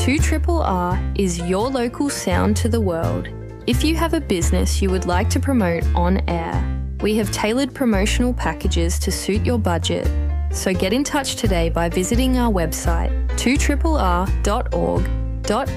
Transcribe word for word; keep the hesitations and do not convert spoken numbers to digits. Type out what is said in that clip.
two R R is your local sound to the world. If you have a business you would like to promote on air, we have tailored promotional packages to suit your budget. So get in touch today by visiting our website two R R dot org dot